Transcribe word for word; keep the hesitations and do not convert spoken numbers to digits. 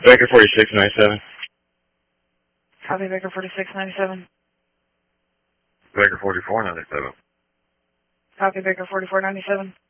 Baker forty-six ninety-seven. Copy, Baker forty-six ninety-seven. Baker forty-four ninety-seven. Copy, Baker forty-four ninety-seven.